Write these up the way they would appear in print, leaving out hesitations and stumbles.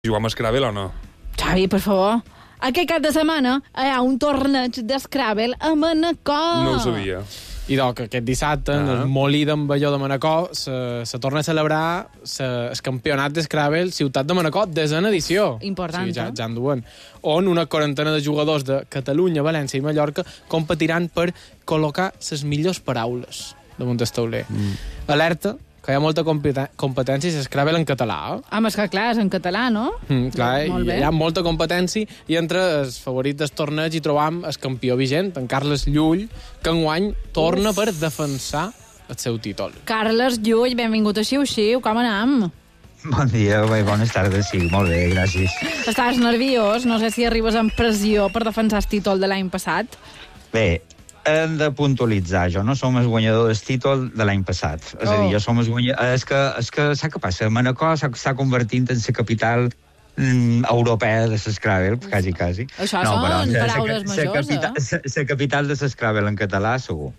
Juguem a Scrabble o no? Xavi, per favor. Aquest cap de setmana hi ha un torneig de Scrabble a Manacor. No ho sabia. I doncs aquest dissabte, en el Molí d'en Balló de Manacor, se torna a celebrar el campionat de Scrabble Ciutat de Manacor, desena edició. Important, o sigui, ja en duen. On una quarantena de jugadors de Catalunya, València i Mallorca competiran per col·locar les millors paraules damunt del tauler. Alerta, que hi ha molta competència i s'escrabel en català. Home, és que clar, és en català, no? Clar, hi ha molta competència i entre els favorits del torneig hi trobam el campió vigent, en Carles Llull, que enguany torna per defensar el seu títol. Carles Llull, benvingut a Xiu-Xiu, com anem? Bon dia, bones tardes, sí, molt bé, gràcies. Estàs nerviós? No sé si arribes amb pressió per defensar el títol de l'any passat. Bé, hem de puntualitzar, jo no som el guanyador del títol de l'any passat. És a dir, jo som el guanyador... És que saps què passa? Manacor s'està convertint en la capital europea de l'Scrabble, quasi. Això són paraules majors, la capital de l'Scrabble en català, segur.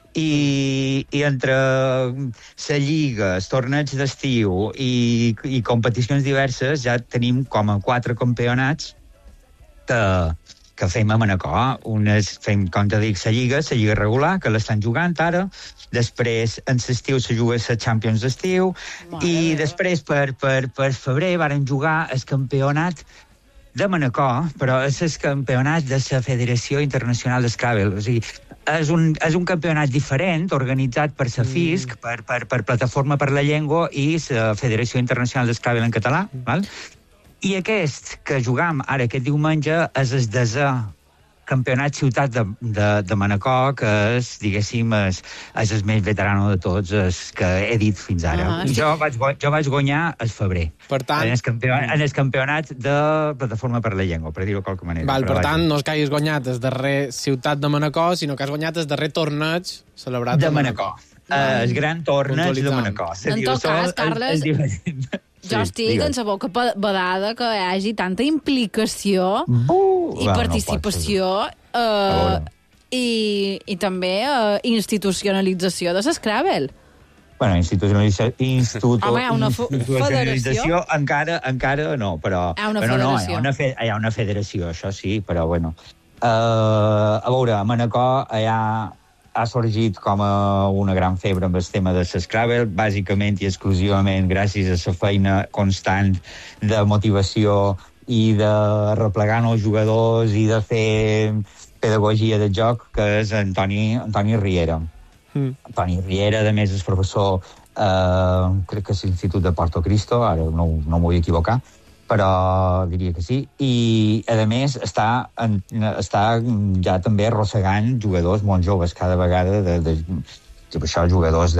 I entre la lliga, els torneigs d'estiu i competicions diverses ja tenim com a 4 campionats que fem a Manacor. Fem, com te dic, la lliga regular, que l'estan jugant ara. Després, en l'estiu, se juga la Champions d'estiu. I després, per febrer, varen jugar el campionat de Manacor, però és el campionat de la Federació Internacional de Scrabble. O sigui, és un campionat diferent, organitzat per la FISC, per Plataforma per la Llengua i la Federació Internacional de Scrabble en català, val? I aquest que jugam ara aquest diumenge és el desè campionat ciutat de Manacor, que és, diguéssim, és el més veterano de tots que he dit fins ara. Jo vaig guanyar el febrer. Per tant... En el campionat de Plataforma per la Llengua, per dir-ho de qualque manera. Per tant, no és que hagis guanyat el darrer ciutat de Manacor, sinó que has guanyat el darrer torneig celebrat de Manacor. El gran torneig de Manacor. En tot cas, Carles... Jo estic en la boca badada que hi hagi tanta implicació i participació i també institucionalització de l'Scrabble. Bueno, institucionalització encara no, però... Hi ha una federació. Hi ha una federació, això sí, però bueno. A veure, a Manacor ha sorgit com una gran febre amb el tema de l'Scrabble, bàsicament i exclusivament gràcies a la feina constant de motivació i de replegar els jugadors i de fer pedagogia del joc, que és Antoni Riera. Antoni Riera, a més, és professor, crec que és l'Institut de Porto Cristo, ara no m'ho vull equivocar, però diria que sí, i a més està ja també arrossegant jugadors molt joves cada vegada, jugadors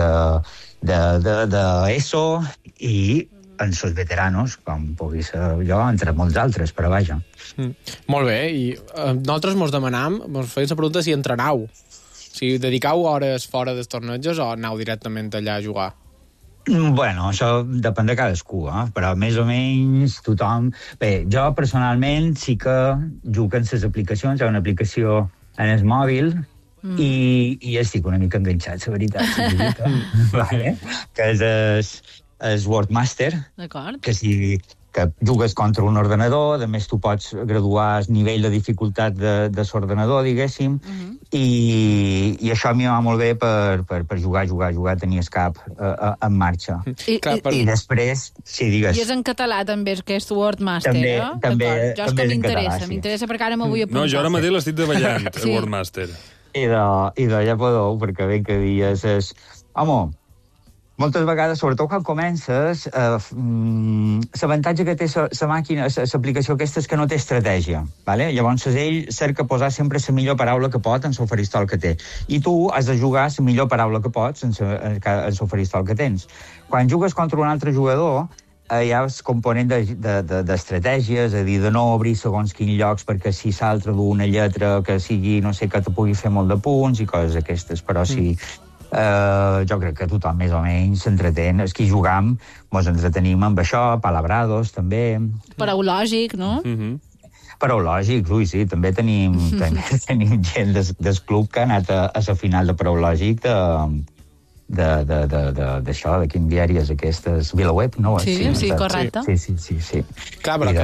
d'ESO i en els veteranos, com pugui ser jo, entre molts altres, però vaja. Molt bé, i nosaltres mos demanam, mos feim la pregunta si entrenau. Si dedicau hores fora dels tornejos o anau directament allà a jugar? Bueno, això depèn de cadascú, però més o menys tothom... Bé, jo personalment sí que jugo en les aplicacions, hi ha una aplicació en el mòbil i estic una mica enganxat, la veritat, vale? Que és Wordmaster, que jugues contra un ordenador, a més tu pots graduar el nivell de dificultat de l'ordenador, diguéssim, i això a mi va molt bé per jugar, tenir el cap en marxa. I després, sí, digues. I és en català també, que és Wordmaster, no? També jo és que m'interessa perquè ara m'ho vull apuntar. No, jo ara mateix l'estic treballant, a Wordmaster. I ja podeu, perquè ben que dies és... Home, moltes vegades, sobretot quan comences, l'avantatge que té la màquina, l'aplicació aquesta, és que no té estratègia. Vale? Llavors, ell cerca posar sempre la millor paraula que pot en l'oferistol que té. I tu has de jugar la millor paraula que pots en l'oferistol que tens. Quan jugues contra un altre jugador, hi ha el component d'estratègies, és a dir, de no obrir segons quins llocs perquè si s'altre d'una lletra que sigui, no sé, que te pugui fer molt de punts i coses aquestes, però sí... jo crec que tothom més o menys s'entretén. És que hi jugam, ens entretenim amb això, palabrados, també. Paraulògic, no? Paraulògic, ui, sí, també tenim gent del club que ha anat a la final de Paraulògic d'això, de quin diari és aquestes... VilaWeb, no? Sí, correcte. Sí. Clar, però